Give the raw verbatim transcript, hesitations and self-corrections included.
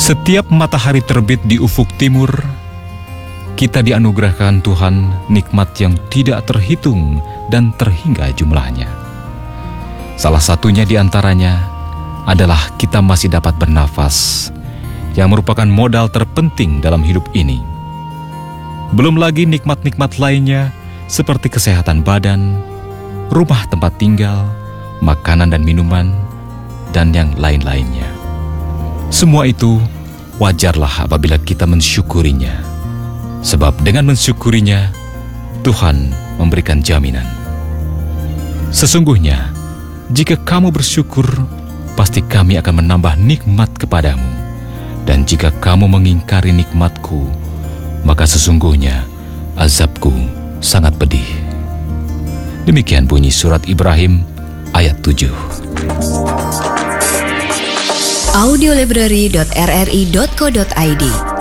Setiap matahari terbit di ufuk timur, kita dianugerahkan Tuhan nikmat yang tidak terhitung dan terhingga jumlahnya. Salah satunya di antaranya adalah kita masih dapat bernafas, yang merupakan modal terpenting dalam hidup ini. Belum lagi nikmat-nikmat lainnya seperti kesehatan badan, rumah tempat tinggal, makanan dan minuman, dan yang lain-lainnya. Semua itu wajarlah apabila kita mensyukurinya, sebab dengan mensyukurinya, Tuhan memberikan jaminan. Sesungguhnya, jika kamu bersyukur, pasti kami akan menambah nikmat kepadamu. Dan jika kamu mengingkari nikmatku, maka sesungguhnya azabku sangat pedih. Demikian bunyi surat Ibrahim ayat tujuh. audiolibrary dot r r i dot co dot i d